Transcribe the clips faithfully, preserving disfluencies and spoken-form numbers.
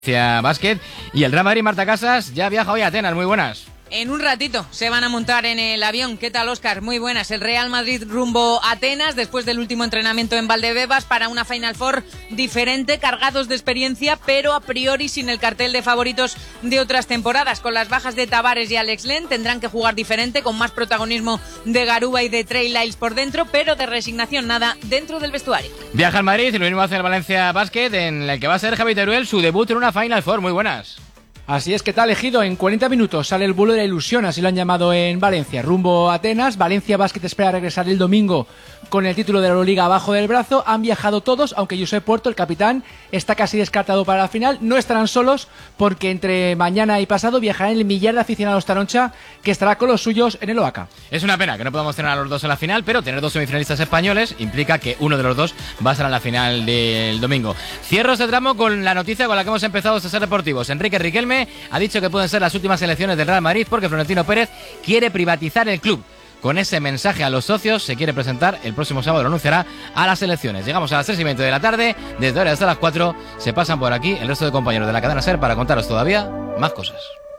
Básquet y el Real Madrid. Marta Casas ya viaja hoy a Atenas. Muy buenas. En un ratito se van a montar en el avión. ¿Qué tal, Óscar? Muy buenas. El Real Madrid rumbo a Atenas después del último entrenamiento en Valdebebas para una Final Four diferente, cargados de experiencia, pero a priori sin el cartel de favoritos de otras temporadas. Con las bajas de Tavares y Alex Len tendrán que jugar diferente, con más protagonismo de Garuba y de Trey Lyles por dentro, pero de resignación nada dentro del vestuario. Viaja al Madrid y lo mismo hace el Valencia Básquet, en el que va a ser Javi Teruel su debut en una Final Four. Muy buenas. Así es, que tal, Ejido. En cuarenta minutos sale el vuelo de la ilusión, así lo han llamado en Valencia, rumbo a Atenas. Valencia Básquet espera regresar el domingo con el título de la Euroliga abajo del brazo. Han viajado todos, aunque Josep Puerto, el capitán, está casi descartado para la final. No estarán solos, porque entre mañana y pasado viajarán el millar de aficionados Taroncha, que estará con los suyos en el Oaca. Es una pena que no podamos tener a los dos en la final, pero tener dos semifinalistas españoles implica que uno de los dos va a estar en la final del domingo. Cierro este tramo con la noticia con la que hemos empezado estos ser deportivos. Enrique Riquelme ha dicho que pueden ser las últimas elecciones del Real Madrid porque Florentino Pérez quiere privatizar el club. Con ese mensaje a los socios se quiere presentar el próximo sábado, lo anunciará a las elecciones. Llegamos a las tres y veinte de la tarde, desde ahora hasta las cuatro se pasan por aquí el resto de compañeros de la cadena SER para contaros todavía más cosas.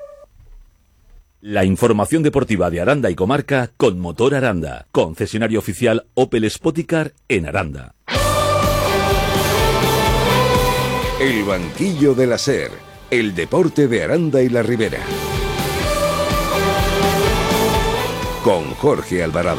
La información deportiva de Aranda y Comarca con Motor Aranda, concesionario oficial Opel Spoticar en Aranda. El banquillo de la SER, el deporte de Aranda y la Ribera. Con Jorge Alvarado.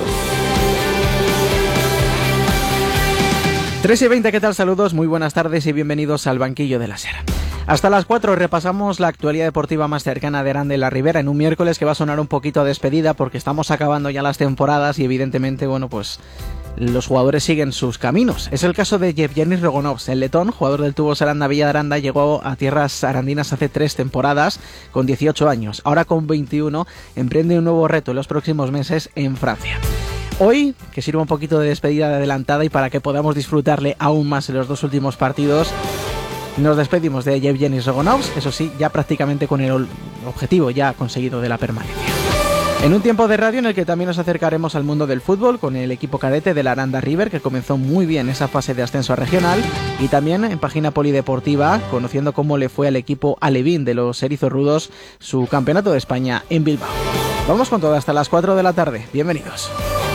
tres y veinte, ¿qué tal? Saludos, muy buenas tardes y bienvenidos al banquillo de la SER. Hasta las cuatro repasamos la actualidad deportiva más cercana de Aranda y la Ribera en un miércoles que va a sonar un poquito a despedida porque estamos acabando ya las temporadas y evidentemente, bueno, pues los jugadores siguen sus caminos. Es el caso de Yevgeny Rogonovs, el letón, jugador del Tubos Aranda Villa de Aranda, llegó a tierras arandinas hace tres temporadas con dieciocho años. Ahora con veintiuno emprende un nuevo reto en los próximos meses en Francia. Hoy, que sirva un poquito de despedida adelantada y para que podamos disfrutarle aún más en los dos últimos partidos, nos despedimos de Yevgeny Rogonovs, eso sí, ya prácticamente con el objetivo ya conseguido de la permanencia. En un tiempo de radio en el que también nos acercaremos al mundo del fútbol con el equipo cadete de la Aranda River, que comenzó muy bien esa fase de ascenso regional, y también en página polideportiva, conociendo cómo le fue al equipo alevín de los erizorrudos su campeonato de España en Bilbao. Vamos con todo hasta las cuatro de la tarde. Bienvenidos.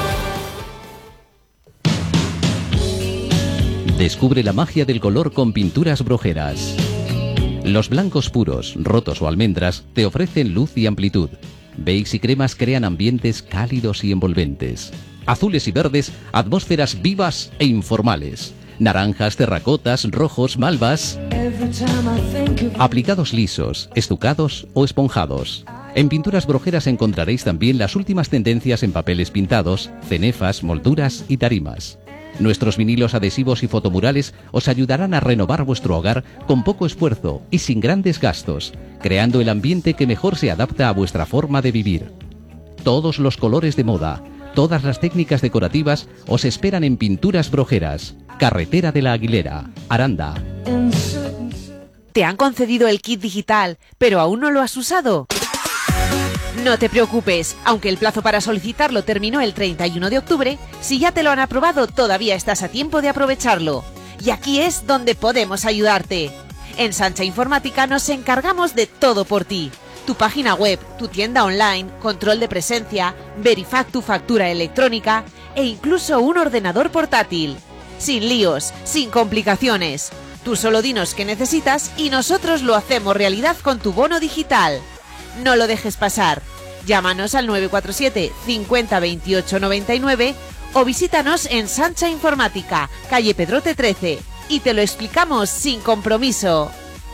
Descubre la magia del color con Pinturas Brojeras. Los blancos puros, rotos o almendras te ofrecen luz y amplitud. Beige y cremas crean ambientes cálidos y envolventes. Azules y verdes, atmósferas vivas e informales. Naranjas, terracotas, rojos, malvas. Aplicados lisos, estucados o esponjados. En Pinturas Brojeras encontraréis también las últimas tendencias en papeles pintados, cenefas, molduras y tarimas. Nuestros vinilos adhesivos y fotomurales os ayudarán a renovar vuestro hogar con poco esfuerzo y sin grandes gastos, creando el ambiente que mejor se adapta a vuestra forma de vivir. Todos los colores de moda, todas las técnicas decorativas os esperan en Pinturas Brojeras, Carretera de la Aguilera, Aranda. ¿Te han concedido el kit digital, pero aún no lo has usado? No te preocupes, aunque el plazo para solicitarlo terminó el treinta y uno de octubre, si ya te lo han aprobado todavía estás a tiempo de aprovecharlo. Y aquí es donde podemos ayudarte. En Sancha Informática nos encargamos de todo por ti. Tu página web, tu tienda online, control de presencia, Verifact tu factura electrónica e incluso un ordenador portátil. Sin líos, sin complicaciones. Tú solo dinos qué necesitas y nosotros lo hacemos realidad con tu bono digital. No lo dejes pasar. Llámanos al nueve cuatro siete cincuenta veintiocho noventa y nueve o visítanos en Sancha Informática, calle Pedrote trece, y te lo explicamos sin compromiso.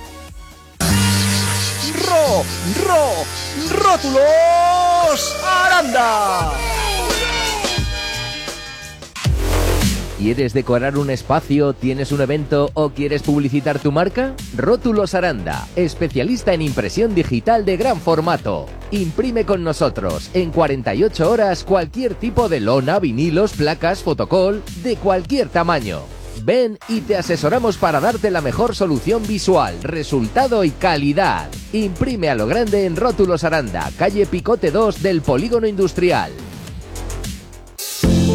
¡Ro! ¡Ro! ¡Rótulos Aranda! ¿Quieres decorar un espacio, tienes un evento o quieres publicitar tu marca? Rótulos Aranda, especialista en impresión digital de gran formato. Imprime con nosotros en cuarenta y ocho horas cualquier tipo de lona, vinilos, placas, fotocol, de cualquier tamaño. Ven y te asesoramos para darte la mejor solución visual, resultado y calidad. Imprime a lo grande en Rótulos Aranda, calle Picote dos del Polígono Industrial.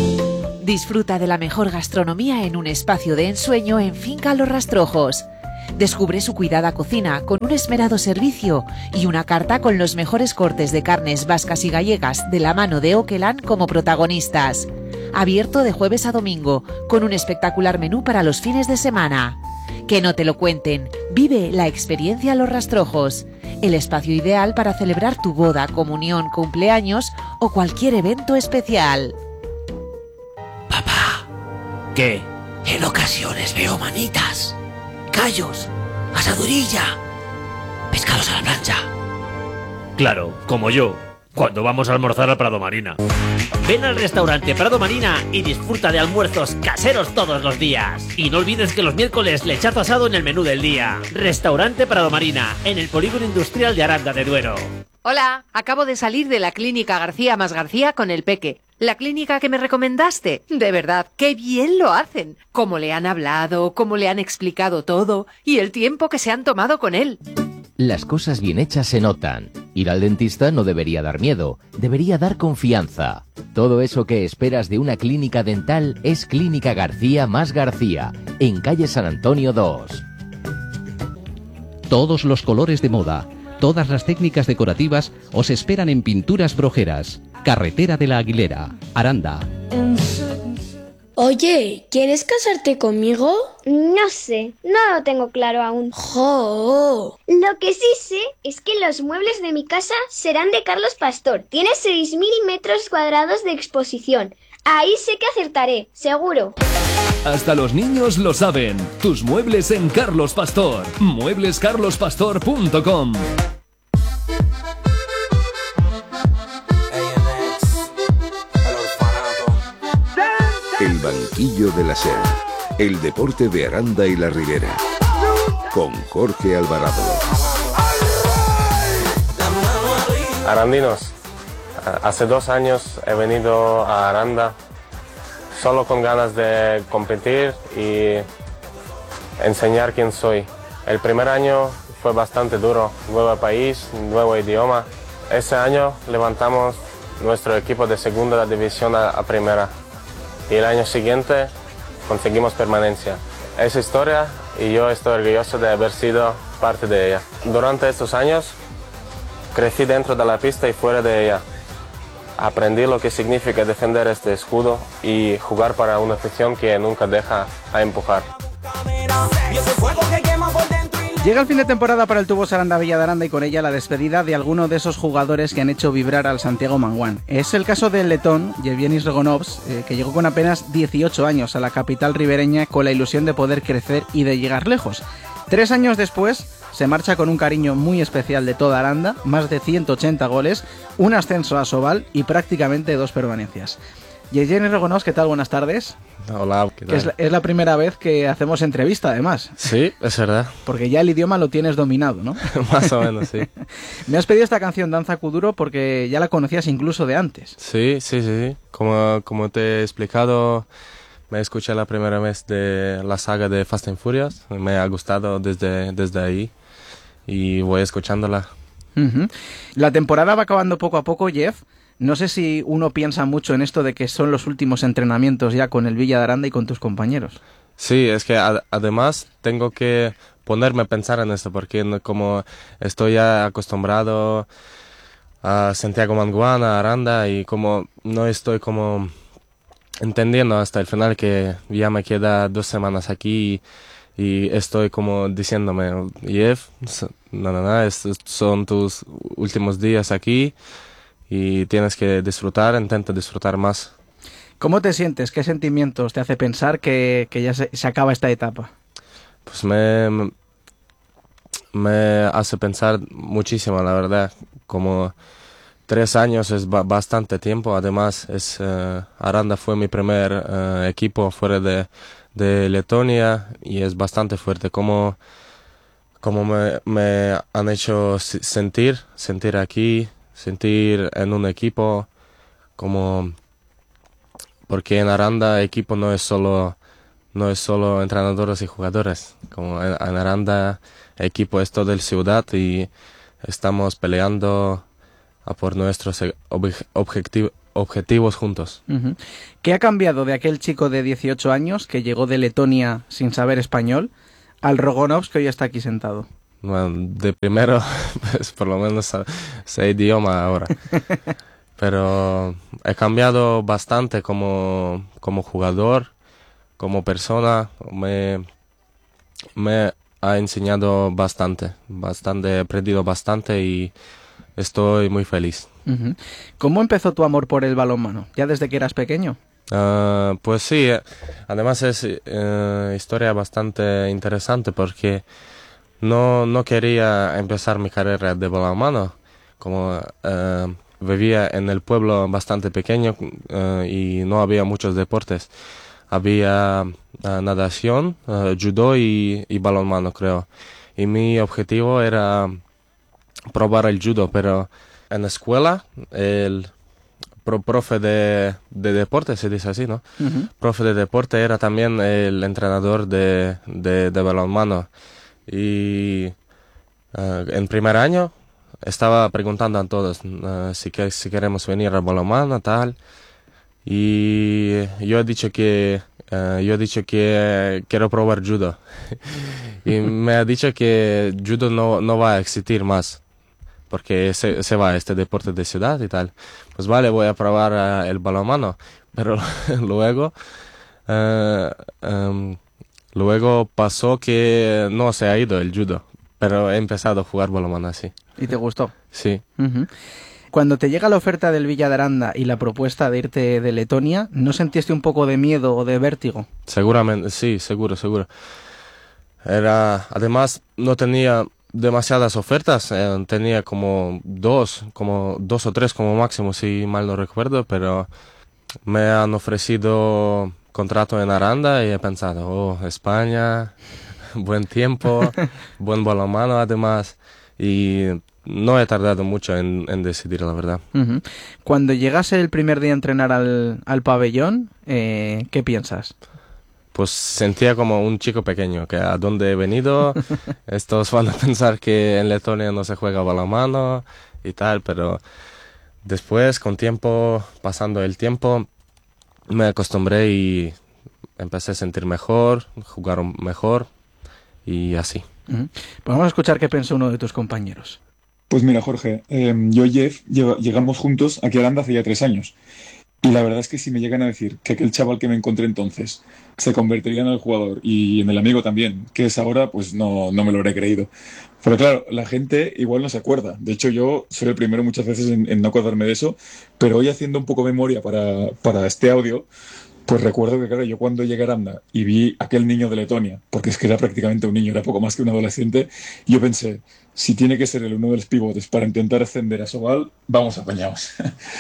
Disfruta de la mejor gastronomía en un espacio de ensueño en Finca Los Rastrojos. Descubre su cuidada cocina con un esmerado servicio y una carta con los mejores cortes de carnes vascas y gallegas de la mano de Okelan como protagonistas. Abierto de jueves a domingo, con un espectacular menú para los fines de semana. Que no te lo cuenten, vive la experiencia Los Rastrojos, el espacio ideal para celebrar tu boda, comunión, cumpleaños o cualquier evento especial. Papá, ¿qué? En ocasiones veo manitas, callos, asadurilla, pescados a la plancha. Claro, como yo, cuando vamos a almorzar al Prado Marina. Ven al restaurante Prado Marina y disfruta de almuerzos caseros todos los días. Y no olvides que los miércoles lechazo asado en el menú del día. Restaurante Prado Marina, en el Polígono Industrial de Aranda de Duero. Hola, acabo de salir de la clínica García más García con el Peque. La clínica que me recomendaste. De verdad, qué bien lo hacen. Cómo le han hablado, cómo le han explicado todo y el tiempo que se han tomado con él. Las cosas bien hechas se notan. Ir al dentista no debería dar miedo, debería dar confianza. Todo eso que esperas de una clínica dental es Clínica García más García, en calle San Antonio dos. Todos los colores de moda, todas las técnicas decorativas os esperan en Pinturas Brojeras, Carretera de la Aguilera, Aranda. Oye, ¿quieres casarte conmigo? No sé, no lo tengo claro aún. ¡Jo! Lo que sí sé es que los muebles de mi casa serán de Carlos Pastor. Tiene seis mil metros cuadrados de exposición. Ahí sé que acertaré, seguro. Hasta los niños lo saben. Tus muebles en Carlos Pastor. muebles carlos pastor punto com. El banquillo de la SER. El deporte de Aranda y la Ribera. Con Jorge Alvarado. Arandinos, hace dos años he venido a Aranda solo con ganas de competir y enseñar quién soy. El primer año fue bastante duro, nuevo país, nuevo idioma. Ese año levantamos nuestro equipo de segunda división a, a primera. Y el año siguiente conseguimos permanencia. Esa historia y yo estoy orgulloso de haber sido parte de ella. Durante estos años crecí dentro de la pista y fuera de ella. Aprendí lo que significa defender este escudo y jugar para una afición que nunca deja a empujar. Llega el fin de temporada para el Tubos Aranda Villa de Aranda y con ella la despedida de alguno de esos jugadores que han hecho vibrar al Santiago Manguán. Es el caso del letón Yevgenis Regonovs, eh, que llegó con apenas dieciocho años a la capital ribereña con la ilusión de poder crecer y de llegar lejos. Tres años después se marcha con un cariño muy especial de toda Aranda, más de ciento ochenta goles, un ascenso a Sobal y prácticamente dos permanencias. Yevgenis Regonovs, ¿qué tal? Buenas tardes. Hola, ¿qué tal? Es la, es la primera vez que hacemos entrevista, además. Sí, es verdad. Porque ya el idioma lo tienes dominado, ¿no? Más o menos, sí. Me has pedido esta canción, Danza Kuduro, porque ya la conocías incluso de antes. Sí, sí, sí. sí. Como, como te he explicado, me escuché la primera vez de la saga de Fast and Furious. Me ha gustado desde, desde ahí y voy escuchándola. Uh-huh. La temporada va acabando poco a poco, Jeff. No sé si uno piensa mucho en esto de que son los últimos entrenamientos ya con el Villa de Aranda y con tus compañeros. Sí, es que ad- además tengo que ponerme a pensar en esto porque no, como estoy ya acostumbrado a Santiago Manguán, a Aranda y como no estoy como entendiendo hasta el final que ya me queda dos semanas aquí y, y estoy como diciéndome, Jeff, no, no, no, estos son tus últimos días aquí. Y tienes que disfrutar, intenta disfrutar más. ¿Cómo te sientes? ¿Qué sentimientos te hace pensar que, que ya se, se acaba esta etapa? Pues me, me hace pensar muchísimo, la verdad. Como tres años es ba- bastante tiempo. Además, es uh, Aranda fue mi primer uh, equipo fuera de, de Letonia y es bastante fuerte. Como, como me, me han hecho sentir, sentir aquí. Sentir en un equipo como porque en Aranda equipo no es solo no es solo entrenadores y jugadores, como en, en Aranda equipo es toda la ciudad y estamos peleando a por nuestros ob- objetivo, objetivos juntos. Uh-huh. ¿Qué ha cambiado de aquel chico de dieciocho años que llegó de Letonia sin saber español al Rogonovs, que hoy está aquí sentado? Bueno, de primero, pues por lo menos sé idioma ahora. Pero he cambiado bastante como, como jugador, como persona. Me, me ha enseñado bastante, bastante, he aprendido bastante y estoy muy feliz. Uh-huh. ¿Cómo empezó tu amor por el balonmano? ¿Ya desde que eras pequeño? Uh, pues sí, además es uh, historia bastante interesante porque no, no quería empezar mi carrera de balonmano, como uh, vivía en el pueblo bastante pequeño uh, y no había muchos deportes. Había uh, natación, uh, judo y, y balonmano, creo. Y mi objetivo era probar el judo, pero en la escuela el pro profe de, de deporte, se dice así, ¿no? Uh-huh. Profe de deporte era también el entrenador de, de, de balonmano. Y uh, en primer año estaba preguntando a todos uh, si, que, si queremos venir al balonmano, tal. Y yo he dicho que uh, yo he dicho que quiero probar judo. Y me ha dicho que judo no, no va a existir más, porque se, se va a este deporte de ciudad y tal. Pues vale, voy a probar uh, el balonmano. Pero luego, uh, um, luego pasó que no se ha ido el judo, pero he empezado a jugar balonmano así. ¿Y te gustó? Sí. Uh-huh. Cuando te llega la oferta del Villa de Aranda y la propuesta de irte de Letonia, ¿no sentiste un poco de miedo o de vértigo? Seguramente, sí, seguro, seguro. Era, además, no tenía demasiadas ofertas, eh, tenía como dos, como dos o tres como máximo, si mal no recuerdo, pero me han ofrecido contrato en Aranda y he pensado, oh, España, buen tiempo, buen balonmano además, y no he tardado mucho en, en decidir, la verdad. Uh-huh. Cuando llegase el primer día a entrenar al, al pabellón, eh, ¿qué piensas? Pues sentía como un chico pequeño, que a dónde he venido, estos van a pensar que en Letonia no se juega balonmano y tal, pero después, con tiempo, pasando el tiempo, me acostumbré y empecé a sentir mejor, jugar mejor y así. Uh-huh. Pues vamos a escuchar qué pensó uno de tus compañeros. Pues mira, Jorge, eh, yo y Jeff llegamos juntos aquí a Aranda hace ya tres años. Y la verdad es que si me llegan a decir que aquel chaval que me encontré entonces se convertiría en el jugador y en el amigo también, que es ahora, pues no, no me lo habré creído. Pero claro, la gente igual no se acuerda. De hecho, yo soy el primero muchas veces en, en no acordarme de eso, pero hoy haciendo un poco memoria para, para este audio, pues recuerdo que, claro, yo cuando llegué a Aranda y vi a aquel niño de Letonia, porque es que era prácticamente un niño, era poco más que un adolescente, yo pensé, si tiene que ser el uno de los pivotes para intentar ascender a Sobal, vamos apañados.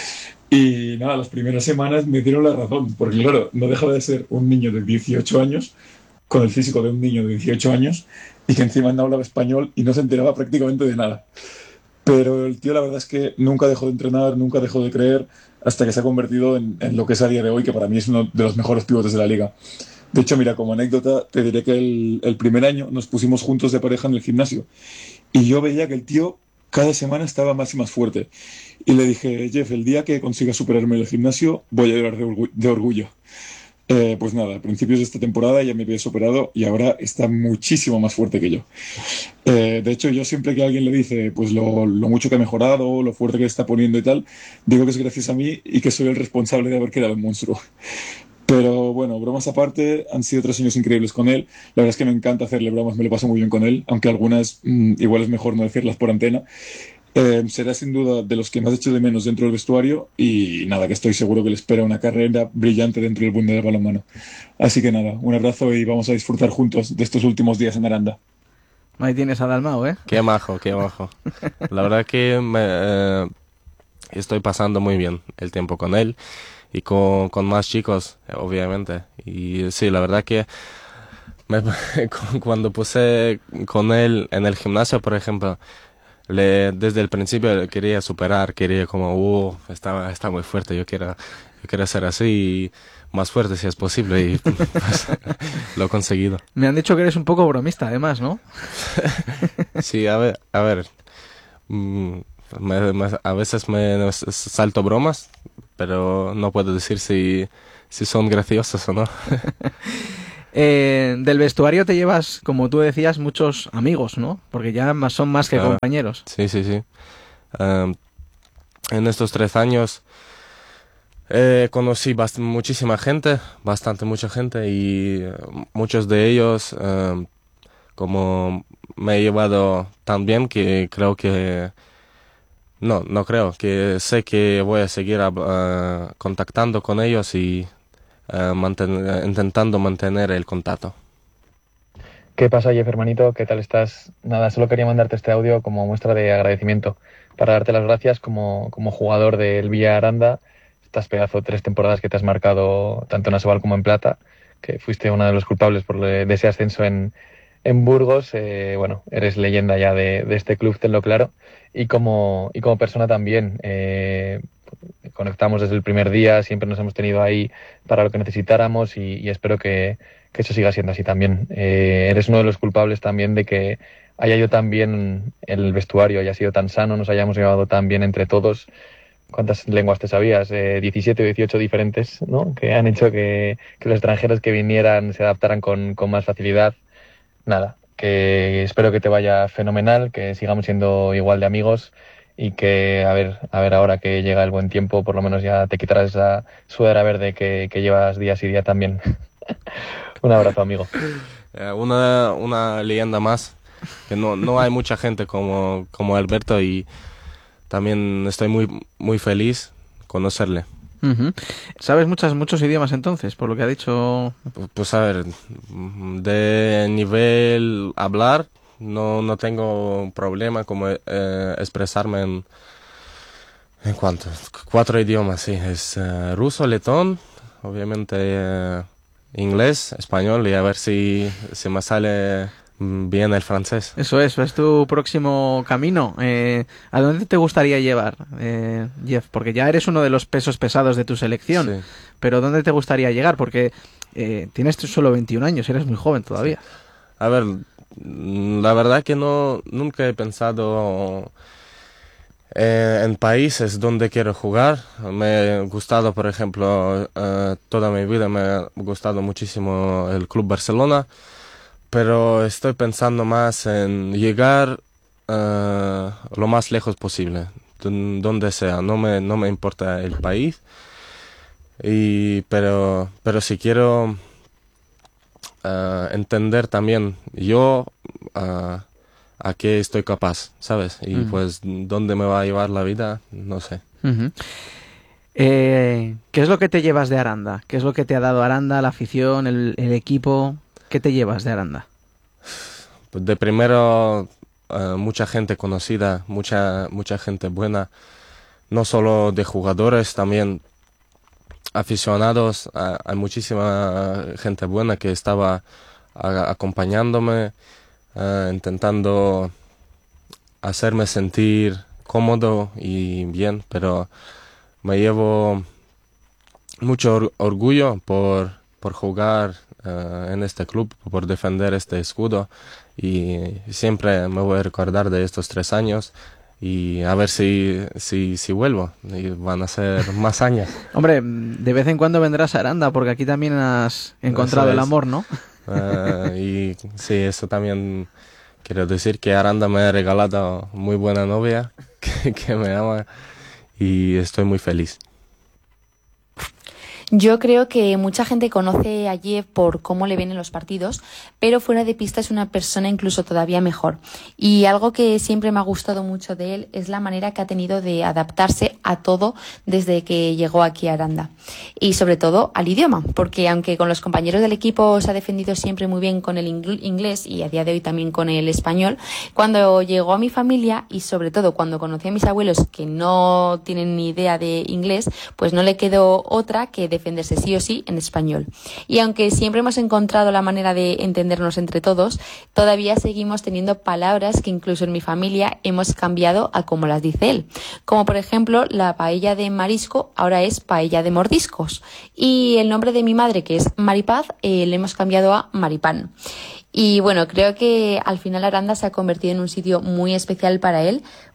Y nada, las primeras semanas me dieron la razón, porque claro, no dejaba de ser un niño de dieciocho años, con el físico de un niño de dieciocho años, y que encima no hablaba español y no se enteraba prácticamente de nada. Pero el tío la verdad es que nunca dejó de entrenar, nunca dejó de creer, hasta que se ha convertido en, en lo que es a día de hoy, que para mí es uno de los mejores pivotes de la liga. De hecho, mira, como anécdota, te diré que el, el primer año nos pusimos juntos de pareja en el gimnasio, y yo veía que el tío cada semana estaba más y más fuerte. Y le dije, Jeff, el día que consiga superarme en el gimnasio, voy a llorar de, orgu de orgullo. Eh, pues nada, a principios de esta temporada ya me había superado y ahora está muchísimo más fuerte que yo. Eh, de hecho, yo siempre que alguien le dice pues lo, lo mucho que ha mejorado, lo fuerte que está poniendo y tal, digo que es gracias a mí y que soy el responsable de haber creado el monstruo. Pero bueno, bromas aparte, han sido tres años increíbles con él. La verdad es que me encanta hacerle bromas, me lo paso muy bien con él, aunque algunas mmm, igual es mejor no decirlas por antena. Eh, será sin duda de los que más echo de menos dentro del vestuario y nada, que estoy seguro que le espera una carrera brillante dentro del mundo del balonmano. Así que nada, un abrazo y vamos a disfrutar juntos de estos últimos días en Aranda. Ahí tienes a Dalmau, ¿eh? Qué majo, qué majo. La verdad que me, eh, estoy pasando muy bien el tiempo con él y con, con más chicos, obviamente. Y sí, la verdad que me, cuando puse con él en el gimnasio, por ejemplo, Le, desde el principio quería superar, quería como, uh, está, está muy fuerte, yo quiero, yo quiero ser así, más fuerte si es posible, y pues, lo he conseguido. Me han dicho que eres un poco bromista, además, ¿no? Sí, a ver, a ver, me, me, a veces me salto bromas, pero no puedo decir si, si son graciosas o no. Eh, del vestuario te llevas, como tú decías, muchos amigos, ¿no? Porque ya más, son más que Claro. compañeros. Sí, sí, sí. Um, en estos tres años eh, conocí bast- muchísima gente, bastante mucha gente, y eh, muchos de ellos, um, como me he llevado tan bien que creo que, no, no creo, que sé que voy a seguir uh, contactando con ellos y uh, manten- intentando mantener el contacto. ¿Qué pasa, Jeff, hermanito? ¿Qué tal estás? Nada, solo quería mandarte este audio como muestra de agradecimiento, para darte las gracias como, como jugador del Villa Aranda, estas pedazo de tres temporadas que te has marcado tanto en Asobal como en Plata, que fuiste uno de los culpables por le- de ese ascenso en, en Burgos. Eh, bueno, eres leyenda ya de, de este club, tenlo claro, y como, y como persona también. Eh, conectamos desde el primer día, siempre nos hemos tenido ahí para lo que necesitáramos, y, y espero que, que eso siga siendo así también. Eh, eres uno de los culpables también de que haya ido tan bien el vestuario, haya sido tan sano, nos hayamos llevado tan bien entre todos. ¿Cuántas lenguas te sabías? Eh, diecisiete o dieciocho diferentes, ¿no? Que han hecho que, que los extranjeros que vinieran se adaptaran con, con más facilidad. Nada, que espero que te vaya fenomenal, que sigamos siendo igual de amigos, y que a ver, a ver ahora que llega el buen tiempo, por lo menos ya te quitarás esa sudadera verde que, que llevas día sí día también. Un abrazo, amigo. Eh, una, una leyenda más, que no, no hay mucha gente como, como Alberto, y también estoy muy, muy feliz conocerle. Ujú. ¿Sabes muchas, muchos idiomas entonces, por lo que ha dicho? Pues a ver, de nivel hablar, no, no tengo problema como eh, expresarme en, en cuanto, cuatro idiomas, sí, es eh, ruso, letón, obviamente eh, inglés, español, y a ver si, si me sale bien el francés. Eso es, es tu próximo camino. Eh, ¿A dónde te gustaría llevar, eh, Jeff? Porque ya eres uno de los pesos pesados de tu selección. Sí. Pero ¿dónde te gustaría llegar? Porque eh, tienes tú solo veintiún años, eres muy joven todavía. A ver, la verdad que no, nunca he pensado eh, en países donde quiero jugar. Me ha gustado, por ejemplo, eh, toda mi vida me ha gustado muchísimo el Club Barcelona, pero estoy pensando más en llegar eh, lo más lejos posible, don- donde sea. No me, no me importa el país, y, pero, pero si quiero uh, entender también yo uh, a qué estoy capaz, ¿sabes? Y Ujú. pues dónde me va a llevar la vida, no sé. Ujú. Eh, ¿Qué es lo que te llevas de Aranda? ¿Qué es lo que te ha dado Aranda, la afición, el, el equipo? ¿Qué te llevas de Aranda? Pues de primero, uh, mucha gente conocida, mucha, mucha gente buena, no solo de jugadores, también aficionados. Uh, hay muchísima gente buena que estaba a- acompañándome, uh, intentando hacerme sentir cómodo y bien, pero me llevo mucho or- orgullo por, por jugar uh, en este club, por defender este escudo, y siempre me voy a recordar de estos tres años, y a ver si, si, si vuelvo, y van a ser más años. Hombre, de vez en cuando vendrás a Aranda, porque aquí también has encontrado Eso el es. amor, ¿no? Uh, y sí, eso también quiero decir, que Aranda me ha regalado muy buena novia que, que me ama, y estoy muy feliz. Yo creo que mucha gente conoce a Jeff por cómo le ven en los partidos, pero fuera de pista es una persona incluso todavía mejor. Y algo que siempre me ha gustado mucho de él es la manera que ha tenido de adaptarse a todo desde que llegó aquí a Aranda. Y sobre todo al idioma, porque aunque con los compañeros del equipo se ha defendido siempre muy bien con el ingl- inglés y a día de hoy también con el español, cuando llegó a mi familia y sobre todo cuando conocí a mis abuelos que no tienen ni idea de inglés, pues no le quedó otra que defenderse sí o sí en español. Y aunque siempre hemos encontrado la manera de entendernos entre todos, todavía seguimos teniendo palabras que incluso en mi familia hemos cambiado a como las dice él. Como por ejemplo, la paella de marisco ahora es paella de mordiscos. Y el nombre de mi madre, que es Maripaz, eh, le hemos cambiado a Maripán. Y bueno, creo que al final Aranda se ha convertido en un sitio muy especial para él,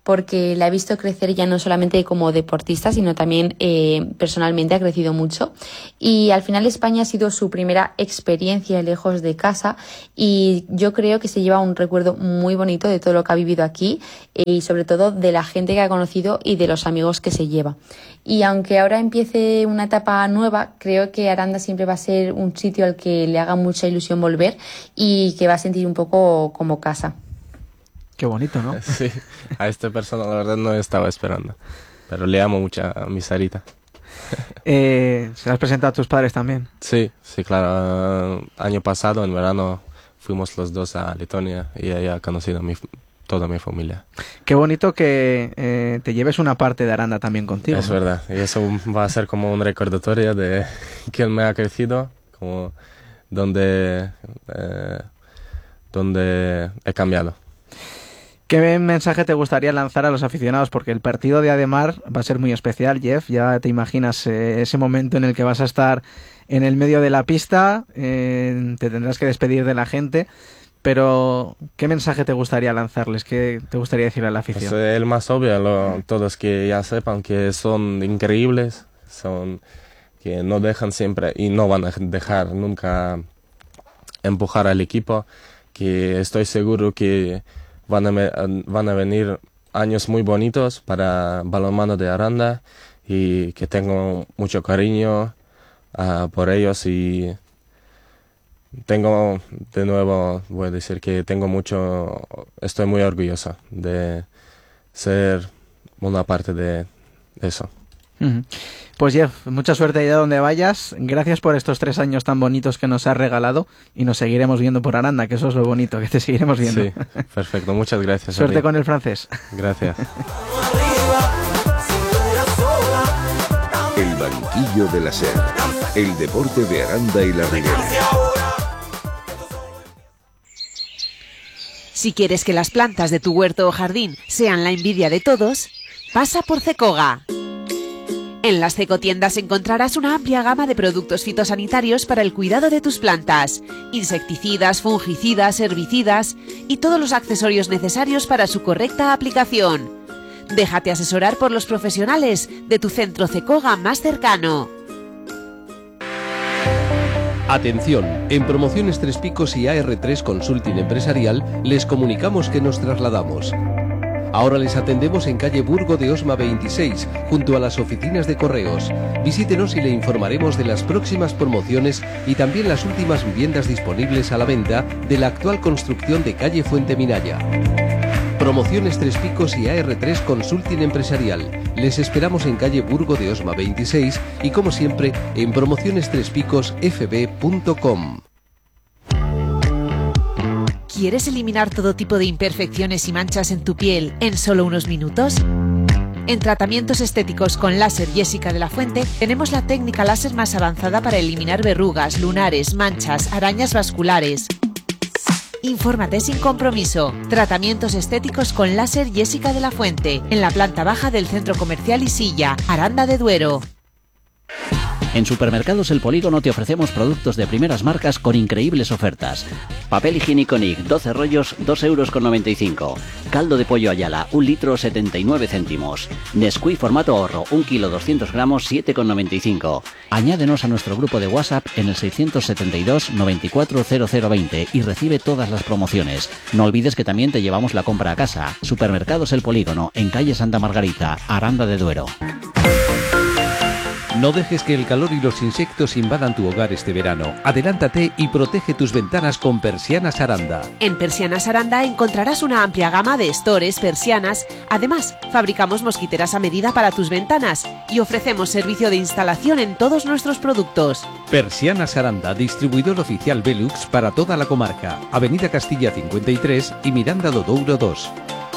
porque la he visto crecer ya no solamente como deportista, sino también eh, personalmente ha crecido mucho. Y al final España ha sido su primera experiencia lejos de casa y yo creo que se lleva un recuerdo muy bonito de todo lo que ha vivido aquí y sobre todo de la gente que ha conocido y de los amigos que se lleva. Y aunque ahora empiece una etapa nueva, creo que Aranda siempre va a ser un sitio al que le haga mucha ilusión volver y que va a sentir un poco como casa. Qué bonito, ¿no? Sí, a esta persona la verdad no estaba esperando, pero le amo mucho a mi Sarita. Eh, ¿Se las has presentado a tus padres también? Sí, sí, claro. Uh, año pasado, en verano, fuimos los dos a Letonia y ella ha conocido a mi, toda mi familia. Qué bonito que eh, te lleves una parte de Aranda también contigo. Es ¿no? verdad, y eso va a ser como un recordatorio de que él me ha crecido, como donde, eh, donde he cambiado. ¿Qué mensaje te gustaría lanzar a los aficionados? Porque el partido de Ademar va a ser muy especial, Jeff. Ya te imaginas eh, ese momento en el que vas a estar en el medio de la pista, eh, te tendrás que despedir de la gente, pero ¿qué mensaje te gustaría lanzarles? ¿Qué te gustaría decirle a la afición? Pues el más obvio, lo, todos que ya sepan que son increíbles, son que no dejan siempre y no van a dejar nunca empujar al equipo, que estoy seguro que Van a, van a venir años muy bonitos para balonmano de Aranda y que tengo mucho cariño uh, por ellos y tengo, de nuevo, voy a decir que tengo mucho, estoy muy orgulloso de ser una parte de eso. Uh-huh. Pues Jeff, mucha suerte allá donde vayas. Gracias por estos tres años tan bonitos que nos has regalado y nos seguiremos viendo por Aranda, que eso es lo bonito, que te seguiremos viendo. Sí, perfecto. Muchas gracias. Suerte con el francés. Gracias. El banquillo de la SER. El deporte de Aranda y la Ribera. Si quieres que las plantas de tu huerto o jardín sean la envidia de todos, pasa por Cecoga. En las Cecotiendas encontrarás una amplia gama de productos fitosanitarios para el cuidado de tus plantas, insecticidas, fungicidas, herbicidas y todos los accesorios necesarios para su correcta aplicación. Déjate asesorar por los profesionales de tu centro Cecoga más cercano. Atención, en Promociones Tres Picos y A R tres Consulting Empresarial les comunicamos que nos trasladamos. Ahora les atendemos en calle Burgo de Osma veintiséis, junto a las oficinas de correos. Visítenos y le informaremos de las próximas promociones y también las últimas viviendas disponibles a la venta de la actual construcción de calle Fuente Minaya. Promociones Tres Picos y A R tres Consulting Empresarial. Les esperamos en calle Burgo de Osma veintiséis y, como siempre, en promociones tres picos f b punto com. ¿Quieres eliminar todo tipo de imperfecciones y manchas en tu piel en solo unos minutos? En Tratamientos Estéticos con Láser Jessica de la Fuente tenemos la técnica láser más avanzada para eliminar verrugas, lunares, manchas, arañas vasculares. Infórmate sin compromiso. Tratamientos Estéticos con Láser Jessica de la Fuente, en la planta baja del Centro Comercial Isilla, Aranda de Duero. En Supermercados El Polígono te ofrecemos productos de primeras marcas con increíbles ofertas. Papel higiénico Nick, doce rollos, dos euros con noventa y cinco. Caldo de pollo Ayala, un litro, setenta y nueve céntimos. Nesquik formato ahorro, un kilo, doscientos gramos, siete con noventa y cinco. Añádenos a nuestro grupo de WhatsApp en el seiscientos setenta y dos, noventa y cuatro, cero cero veinte y recibe todas las promociones. No olvides que también te llevamos la compra a casa. Supermercados El Polígono, en calle Santa Margarita, Aranda de Duero. No dejes que el calor y los insectos invadan tu hogar este verano. Adelántate y protege tus ventanas con Persianas Aranda. En Persianas Aranda encontrarás una amplia gama de estores, persianas. Además, fabricamos mosquiteras a medida para tus ventanas y ofrecemos servicio de instalación en todos nuestros productos. Persianas Aranda, distribuidor oficial Velux para toda la comarca. Avenida Castilla cincuenta y tres y Miranda do Douro dos.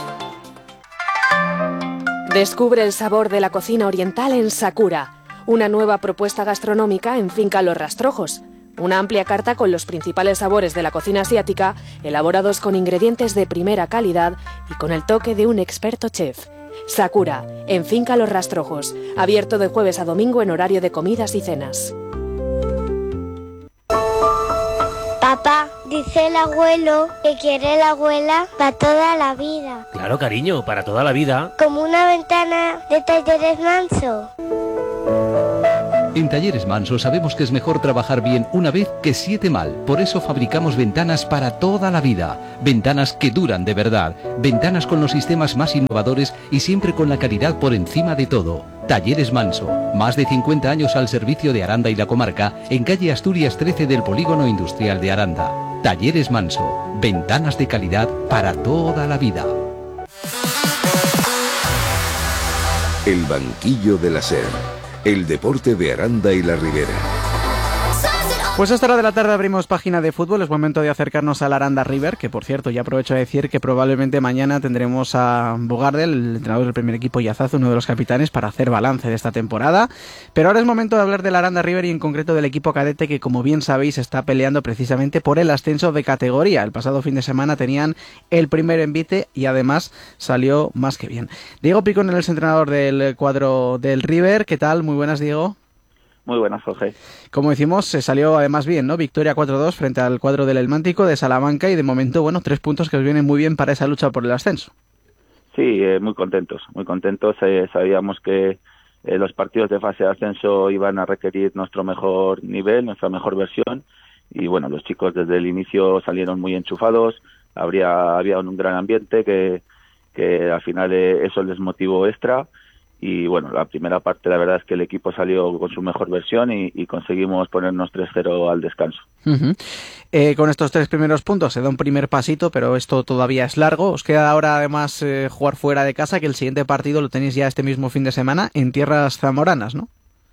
Descubre el sabor de la cocina oriental en Sakura. Una nueva propuesta gastronómica en Finca Los Rastrojos. Una amplia carta con los principales sabores de la cocina asiática, elaborados con ingredientes de primera calidad y con el toque de un experto chef. Sakura, en Finca Los Rastrojos. Abierto de jueves a domingo en horario de comidas y cenas. Papá, Dice el abuelo que quiere la abuela para toda la vida. Claro, cariño, para toda la vida. Como una ventana de Talleres Manso. En Talleres Manso sabemos que es mejor trabajar bien una vez que siete mal. Por eso fabricamos ventanas para toda la vida. Ventanas que duran de verdad. Ventanas con los sistemas más innovadores y siempre con la calidad por encima de todo. Talleres Manso. Más de cincuenta años al servicio de Aranda y la comarca, en calle Asturias trece del Polígono Industrial de Aranda. Talleres Manso. Ventanas de calidad para toda la vida. El banquillo de la S E R. El deporte de Aranda y la Ribera. Pues a esta hora de la tarde abrimos página de fútbol, es momento de acercarnos al Aranda River, que por cierto ya aprovecho a decir que probablemente mañana tendremos a Bogardel, el entrenador del primer equipo, y Azazo, uno de los capitanes, para hacer balance de esta temporada. Pero ahora es momento de hablar del Aranda River y en concreto del equipo cadete que, como bien sabéis, está peleando precisamente por el ascenso de categoría. El pasado fin de semana tenían el primer envite y además salió más que bien. Diego Picón es el entrenador del cuadro del River. ¿Qué tal? Muy buenas, Diego. Muy buenas, Jorge. Como decimos, se salió además bien, ¿no? Victoria cuatro dos frente al cuadro del Elmántico de Salamanca y de momento, bueno, tres puntos que os vienen muy bien para esa lucha por el ascenso. Sí, eh, muy contentos, muy contentos. Eh, sabíamos que eh, los partidos de fase de ascenso iban a requerir nuestro mejor nivel, nuestra mejor versión y bueno, los chicos desde el inicio salieron muy enchufados, habría había un gran ambiente que, que al final eh, eso les motivó extra. Y bueno, la primera parte la verdad es que el equipo salió con su mejor versión y, y conseguimos ponernos tres cero al descanso. Uh-huh. Eh, con estos tres primeros puntos se da un primer pasito, pero esto todavía es largo. Os queda ahora además eh, jugar fuera de casa, que el siguiente partido lo tenéis ya este mismo fin de semana en tierras zamoranas, ¿no?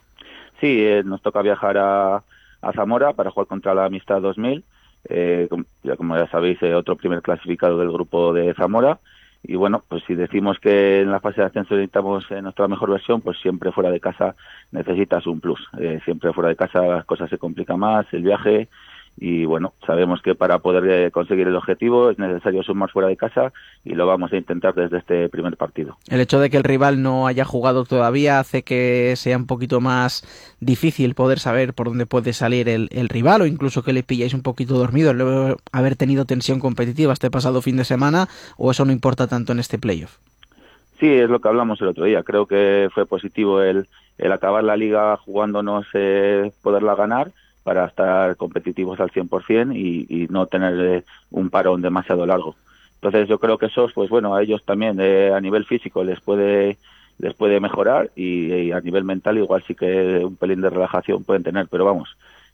Sí, eh, nos toca viajar a, a Zamora para jugar contra la Amistad dos mil. Eh, como, ya, como ya sabéis, eh, otro primer clasificado del grupo de Zamora. Y bueno, pues si decimos que en la fase de ascenso necesitamos eh, nuestra mejor versión, pues siempre fuera de casa necesitas un plus. Eh, siempre fuera de casa las cosas se complican más, el viaje, y bueno, sabemos que para poder eh, conseguir el objetivo es necesario sumar fuera de casa y lo vamos a intentar desde este primer partido. El hecho de que el rival no haya jugado todavía hace que sea un poquito más difícil poder saber por dónde puede salir el, el rival, o incluso que le pilláis un poquito dormido luego de haber tenido tensión competitiva este pasado fin de semana, o eso no importa tanto en este playoff. Sí, es lo que hablamos el otro día. Creo que fue positivo el, el acabar la liga jugándonos eh, poderla ganar, para estar competitivos al cien por ciento y, y no tener eh, un parón demasiado largo. Entonces yo creo que eso, pues bueno, a ellos también eh, a nivel físico les puede les puede mejorar y, y a nivel mental igual sí que un pelín de relajación pueden tener, pero vamos,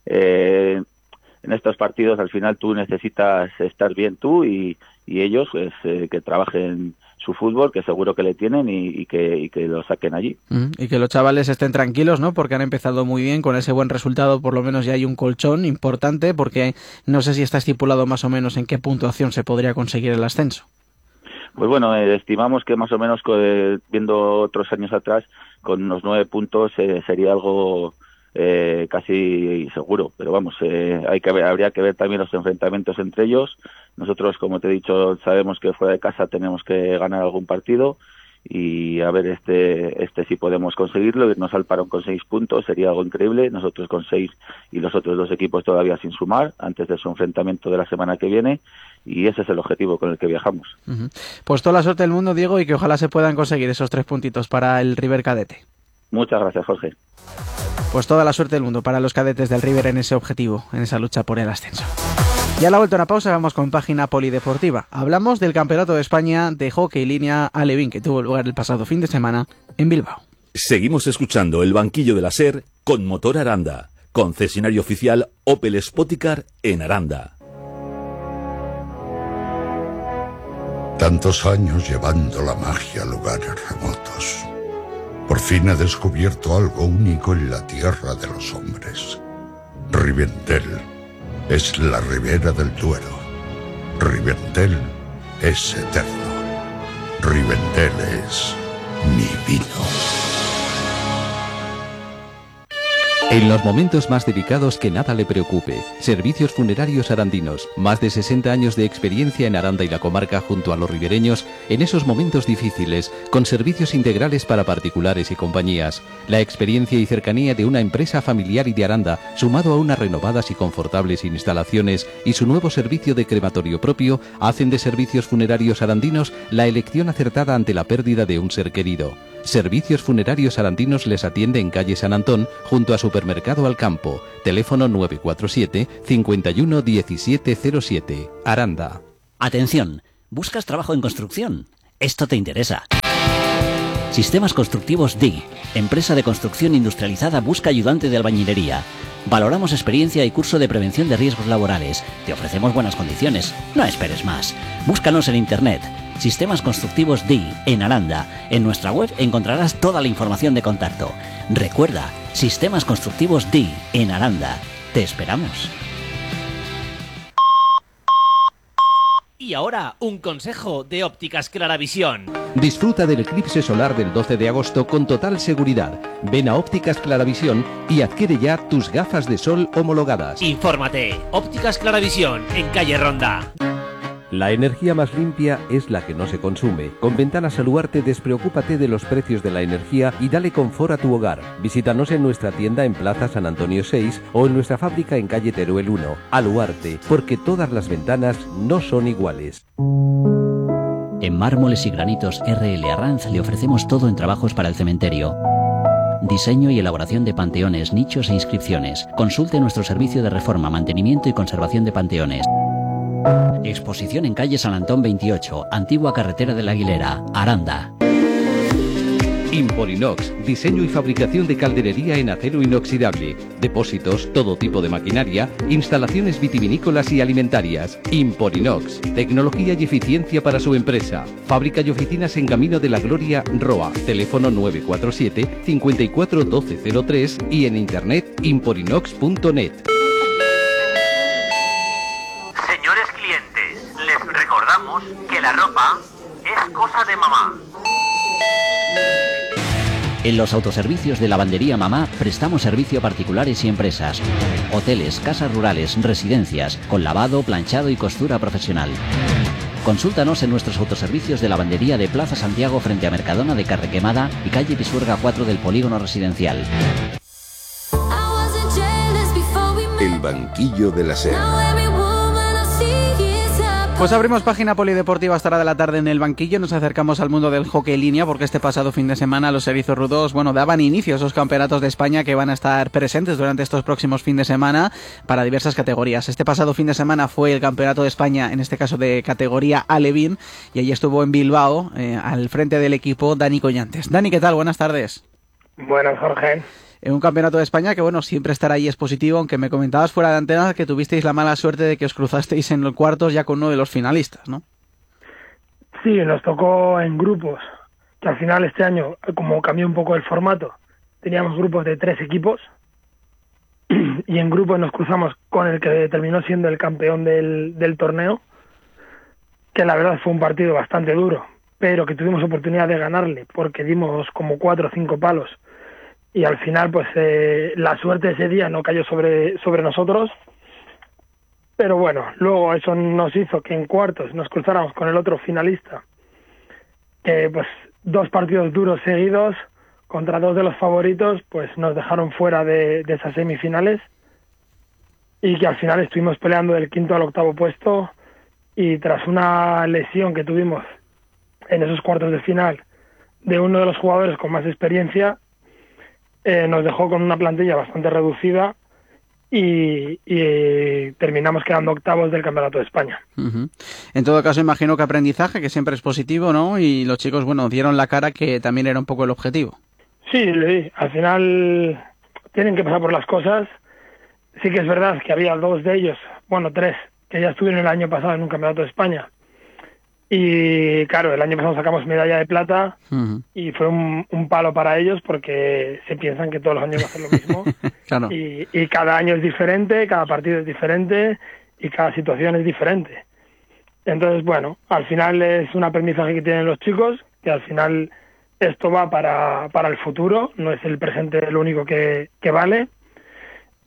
eh, en estos partidos al final tú necesitas estar bien tú y, y ellos pues eh, que trabajen su fútbol, que seguro que le tienen y, y, que, y que lo saquen allí. Mm, y que los chavales estén tranquilos, ¿no? Porque han empezado muy bien, con ese buen resultado por lo menos ya hay un colchón importante, porque no sé si está estipulado más o menos en qué puntuación se podría conseguir el ascenso. Pues bueno, eh, estimamos que más o menos, eh, viendo otros años atrás, con unos nueve puntos eh, sería algo eh, casi seguro, pero vamos, eh, hay que ver, habría que ver también los enfrentamientos entre ellos. Nosotros, como te he dicho, sabemos que fuera de casa tenemos que ganar algún partido y a ver este este si podemos conseguirlo, irnos al parón con seis puntos sería algo increíble, nosotros con seis y los otros dos equipos todavía sin sumar antes de su enfrentamiento de la semana que viene, y ese es el objetivo con el que viajamos. Uh-huh. Pues toda la suerte del mundo, Diego, y que ojalá se puedan conseguir esos tres puntitos para el River cadete. Muchas gracias, Jorge. Pues toda la suerte del mundo para los cadetes del River en ese objetivo, en esa lucha por el ascenso. Ya a la vuelta a una pausa vamos con página polideportiva. Hablamos del Campeonato de España de Hockey Línea Alevín que tuvo lugar el pasado fin de semana en Bilbao. Seguimos escuchando el banquillo de la S E R con Motor Aranda, concesionario oficial Opel Spoticar en Aranda. Tantos años llevando la magia a lugares remotos. Por fin he descubierto algo único en la tierra de los hombres. Rivendell es la ribera del Duero. Rivendell es eterno. Rivendell es mi vino. En los momentos más delicados que nada le preocupe. Servicios Funerarios Arandinos. Más de sesenta años de experiencia en Aranda y la comarca junto a los ribereños en esos momentos difíciles, con servicios integrales para particulares y compañías. La experiencia y cercanía de una empresa familiar y de Aranda, sumado a unas renovadas y confortables instalaciones y su nuevo servicio de crematorio propio, hacen de Servicios Funerarios Arandinos la elección acertada ante la pérdida de un ser querido. Servicios Funerarios Arandinos les atiende en calle San Antón, junto a Supermercado Alcampo. Teléfono nueve cuatro siete, cinco uno, uno siete cero siete. Aranda. Atención, ¿buscas trabajo en construcción? Esto te interesa. Sistemas Constructivos D I G, empresa de construcción industrializada, busca ayudante de albañilería. Valoramos experiencia y curso de prevención de riesgos laborales. Te ofrecemos buenas condiciones. No esperes más. Búscanos en internet. Sistemas Constructivos D I G en Aranda. En nuestra web encontrarás toda la información de contacto. Recuerda, Sistemas Constructivos D I G en Aranda. Te esperamos. Y ahora, un consejo de Ópticas Claravisión. Disfruta del eclipse solar del doce de agosto con total seguridad. Ven a Ópticas Claravisión y adquiere ya tus gafas de sol homologadas. Infórmate. Ópticas Claravisión, en calle Ronda. La energía más limpia es la que no se consume. Con Ventanas Aluarte despreocúpate de los precios de la energía y dale confort a tu hogar. Visítanos en nuestra tienda en Plaza San Antonio seis o en nuestra fábrica en calle Teruel uno. Aluarte, porque todas las ventanas no son iguales. En Mármoles y Granitos R L Arranz le ofrecemos todo en trabajos para el cementerio. Diseño y elaboración de panteones, nichos e inscripciones. Consulte nuestro servicio de reforma, mantenimiento y conservación de panteones. Exposición en calle San Antón veintiocho, antigua carretera de la Aguilera, Aranda. Imporinox, diseño y fabricación de calderería en acero inoxidable, depósitos, todo tipo de maquinaria, instalaciones vitivinícolas y alimentarias. Imporinox, tecnología y eficiencia para su empresa. Fábrica y oficinas en Camino de la Gloria, Roa. Teléfono nueve cuatro siete, cinco cuatro uno dos cero tres y en internet imporinox punto net. Señores clientes, les recordamos que la ropa es cosa de mamá. En los autoservicios de Lavandería Mamá prestamos servicio a particulares y empresas, hoteles, casas rurales, residencias, con lavado, planchado y costura profesional. Consúltanos en nuestros autoservicios de lavandería de Plaza Santiago frente a Mercadona de Carrequemada y calle Pisuerga cuatro del Polígono Residencial. El banquillo de la SER. Pues abrimos página polideportiva hasta la de la tarde en el banquillo. Nos acercamos al mundo del hockey en línea porque este pasado fin de semana los erizorrudos, bueno, daban inicio a esos campeonatos de España que van a estar presentes durante estos próximos fin de semana para diversas categorías. Este pasado fin de semana fue el campeonato de España, en este caso de categoría Alevín, y allí estuvo en Bilbao, eh, al frente del equipo, Dani Collantes. Dani, ¿qué tal? Buenas tardes. Buenas, Jorge. En un campeonato de España que, bueno, siempre estar ahí es positivo, aunque me comentabas fuera de antena que tuvisteis la mala suerte de que os cruzasteis en los cuartos ya con uno de los finalistas, ¿no? Sí, nos tocó en grupos, que al final este año, como cambió un poco el formato, teníamos grupos de tres equipos y en grupos nos cruzamos con el que terminó siendo el campeón del, del torneo, que la verdad fue un partido bastante duro, pero que tuvimos oportunidad de ganarle porque dimos como cuatro o cinco palos. Y al final, pues eh, la suerte ese día no cayó sobre, sobre nosotros, pero bueno, luego eso nos hizo que en cuartos nos cruzáramos con el otro finalista, que pues dos partidos duros seguidos contra dos de los favoritos, pues nos dejaron fuera de, de esas semifinales y que al final estuvimos peleando del quinto al octavo puesto y tras una lesión que tuvimos en esos cuartos de final de uno de los jugadores con más experiencia, Eh, nos dejó con una plantilla bastante reducida y, y terminamos quedando octavos del Campeonato de España. Uh-huh. En todo caso, imagino que aprendizaje, que siempre es positivo, ¿no? Y los chicos, bueno, dieron la cara, que también era un poco el objetivo. Sí, sí, al final tienen que pasar por las cosas. Sí que es verdad que había dos de ellos, bueno, tres, que ya estuvieron el año pasado en un Campeonato de España. Y claro, el año pasado sacamos medalla de plata uh-huh. y fue un, un palo para ellos porque se piensan que todos los años va a ser lo mismo. Claro. y, y cada año es diferente, cada partido es diferente y cada situación es diferente. Entonces, bueno, al final es un aprendizaje que tienen los chicos, que al final esto va para, para el futuro, no es el presente lo único que, que vale.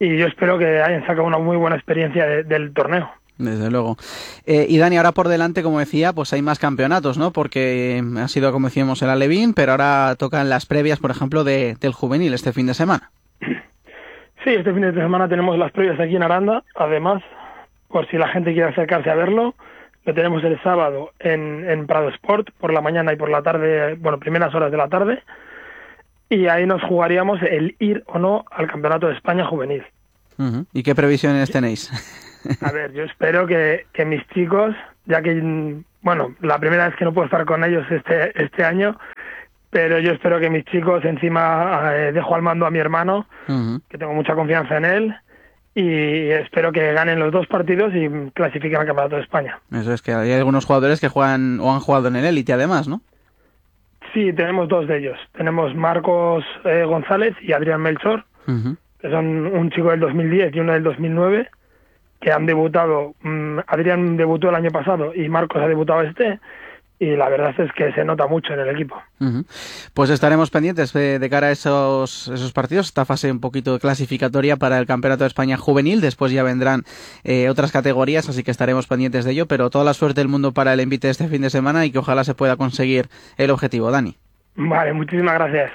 y yo espero que hayan sacado una muy buena experiencia de, del torneo. Desde luego. Eh, y Dani, ahora por delante, como decía, pues hay más campeonatos, ¿no? Porque ha sido, como decíamos, el Alevín, pero ahora tocan las previas, por ejemplo, de, del juvenil este fin de semana. Sí, este fin de semana tenemos las previas aquí en Aranda. Además, por si la gente quiere acercarse a verlo, lo tenemos el sábado en, en Prado Sport, por la mañana y por la tarde, bueno, primeras horas de la tarde. Y ahí nos jugaríamos el ir o no al Campeonato de España Juvenil. Uh-huh. ¿Y qué previsiones tenéis? A ver, yo espero que, que mis chicos, ya que, bueno, la primera vez que no puedo estar con ellos este este año, pero yo espero que mis chicos, encima eh, dejo al mando a mi hermano, uh-huh. que tengo mucha confianza en él, y espero que ganen los dos partidos y clasifiquen al Campeonato de España. Eso es, que hay algunos jugadores que juegan o han jugado en el élite además, ¿no? Sí, tenemos dos de ellos. Tenemos Marcos eh, González y Adrián Melchor, uh-huh. que son un chico del dos mil diez y uno del dos mil nueve, que han debutado. mmm, Adrián debutó el año pasado y Marcos ha debutado este, y la verdad es que se nota mucho en el equipo. Uh-huh. Pues estaremos pendientes de, de cara a esos, esos partidos, esta fase un poquito clasificatoria para el Campeonato de España Juvenil. Después ya vendrán eh, otras categorías, así que estaremos pendientes de ello, pero toda la suerte del mundo para el envite de este fin de semana y que ojalá se pueda conseguir el objetivo. Dani. Vale, muchísimas gracias.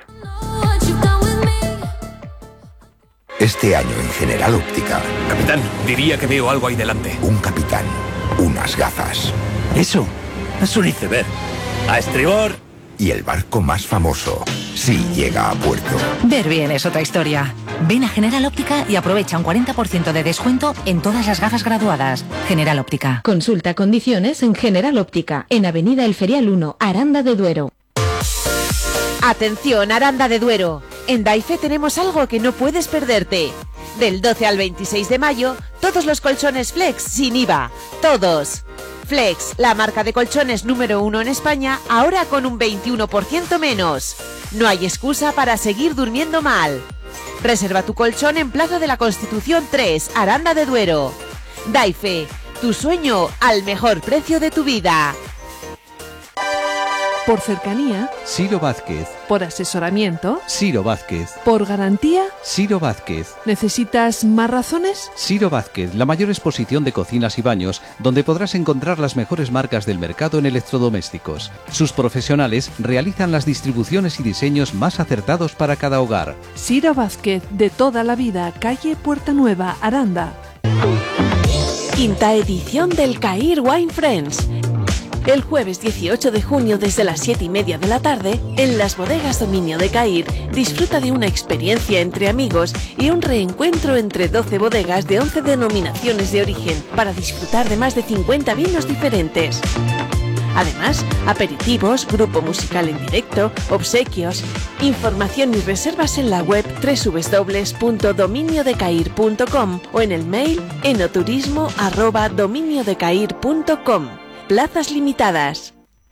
Este año en General Óptica. Capitán, diría que veo algo ahí delante. Un capitán, unas gafas. Eso es un iceberg. A estribor. Y el barco más famoso, si llega a puerto. Ver bien es otra historia. Ven a General Óptica y aprovecha un cuarenta por ciento de descuento en todas las gafas graduadas. General Óptica. Consulta condiciones en General Óptica, en Avenida El Ferial uno, Aranda de Duero. Atención, Aranda de Duero. En Daife tenemos algo que no puedes perderte. Del doce al veintiséis de mayo, todos los colchones Flex sin I V A. Todos. Flex, la marca de colchones número uno en España, ahora con un veintiuno por ciento menos. No hay excusa para seguir durmiendo mal. Reserva tu colchón en Plaza de la Constitución tres, Aranda de Duero. Daife, tu sueño al mejor precio de tu vida. Por cercanía, Ciro Vázquez. por asesoramiento, Ciro Vázquez. por garantía. Ciro Vázquez. ¿Necesitas más razones? Ciro Vázquez, la mayor exposición de cocinas y baños, donde podrás encontrar las mejores marcas del mercado en electrodomésticos. Sus profesionales realizan las distribuciones y diseños más acertados para cada hogar. Ciro Vázquez, de toda la vida, calle Puerta Nueva, Aranda. Quinta edición del CAIR Wine Friends. El jueves dieciocho de junio desde las siete y media de la tarde, en las bodegas Dominio de CAIR, disfruta de una experiencia entre amigos y un reencuentro entre doce bodegas de once denominaciones de origen para disfrutar de más de cincuenta vinos diferentes. Además, aperitivos, grupo musical en directo, obsequios, información y reservas en la web doble u doble u doble u punto dominio de cair punto com o en el mail enoturismo arroba dominio de cair punto com. Plazas limitadas.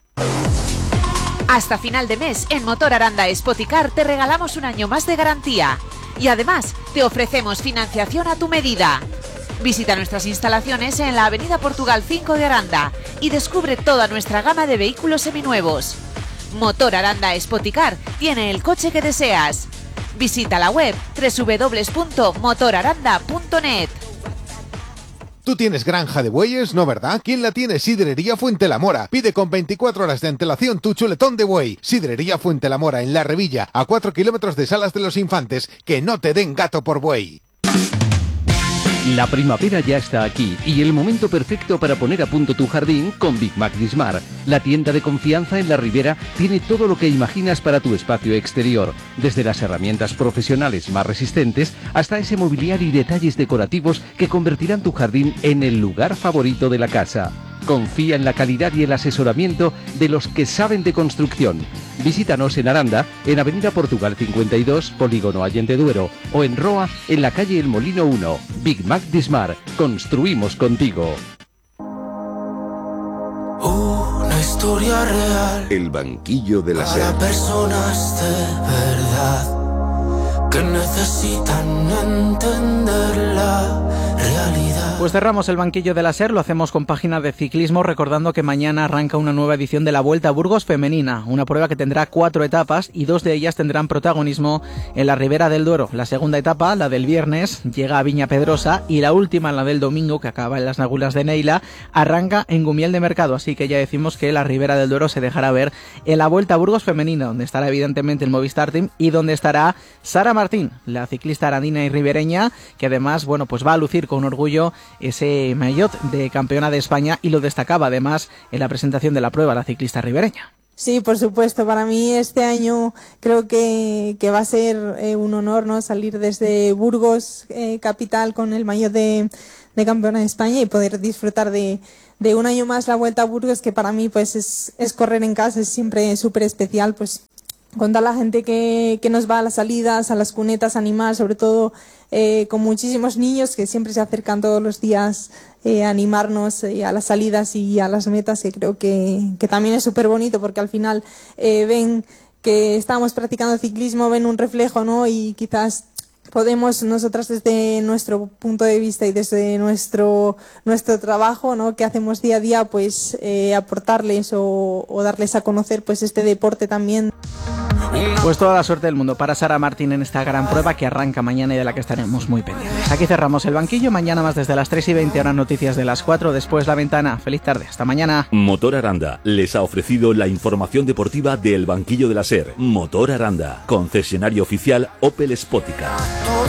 Hasta final de mes, en Motor Aranda Spoticar te regalamos un año más de garantía. Y además, te ofrecemos financiación a tu medida. Visita nuestras instalaciones en la Avenida Portugal cinco de Aranda y descubre toda nuestra gama de vehículos seminuevos. Motor Aranda Spoticar tiene el coche que deseas. Visita la web doble u doble u doble u punto motor aranda punto net. Tú tienes granja de bueyes, ¿no verdad? ¿Quién la tiene? Sidrería Fuente la Mora. Pide con veinticuatro horas de antelación tu chuletón de buey. Sidrería Fuente la Mora en La Revilla, a cuatro kilómetros de Salas de los Infantes. Que no te den gato por buey. La primavera ya está aquí y el momento perfecto para poner a punto tu jardín con Big Mac Dismar. La tienda de confianza en La Ribera tiene todo lo que imaginas para tu espacio exterior, desde las herramientas profesionales más resistentes hasta ese mobiliario y detalles decorativos que convertirán tu jardín en el lugar favorito de la casa. Confía en la calidad y el asesoramiento de los que saben de construcción. Visítanos en Aranda, en Avenida Portugal cincuenta y dos, Polígono Allende Duero, o en Roa, en la calle El Molino uno. Big Mac Dismar, construimos contigo. Una historia real. El banquillo de la SER. Para personas de verdad que necesitan entenderla. realidad. Pues cerramos el banquillo de la SER, lo hacemos con página de ciclismo, recordando que mañana arranca una nueva edición de la Vuelta a Burgos femenina, una prueba que tendrá cuatro etapas y dos de ellas tendrán protagonismo en la Ribera del Duero. La segunda etapa, la del viernes, llega a Viña Pedrosa y la última, la del domingo, que acaba en las Nagulas de Neila, arranca en Gumiel de Mercado, así que ya decimos que la Ribera del Duero se dejará ver en la Vuelta a Burgos femenina, donde estará evidentemente el Movistar Team y donde estará Sara Martín, la ciclista arandina y ribereña, que además, bueno, pues va a lucir con orgullo ese maillot de campeona de España, y lo destacaba además en la presentación de la prueba la ciclista ribereña. Sí, por supuesto. Para mí este año creo que, que va a ser eh, un honor, ¿no? Salir desde Burgos, eh, capital, con el maillot de, de campeona de España y poder disfrutar de, de un año más la Vuelta a Burgos, que para mí pues es, es correr en casa, es siempre súper especial, pues con toda la gente que, que nos va a las salidas, a las cunetas, a animar, sobre todo eh, con muchísimos niños que siempre se acercan todos los días eh, a animarnos eh, a las salidas y a las metas, que creo que, que también es súper bonito, porque al final eh, ven que estamos practicando ciclismo, ven un reflejo, ¿no? Y quizás podemos nosotras desde nuestro punto de vista y desde nuestro nuestro trabajo, ¿no? Que hacemos día a día, pues eh, aportarles o, o darles a conocer pues este deporte también. Pues toda la suerte del mundo para Sara Martín en esta gran prueba que arranca mañana y de la que estaremos muy pendientes. Aquí cerramos el banquillo, mañana más desde las tres y veinte, horas noticias de las cuatro, después La Ventana. Feliz tarde, hasta mañana. Motor Aranda les ha ofrecido la información deportiva del banquillo de la SER. Motor Aranda, concesionario oficial Opel Spoticar.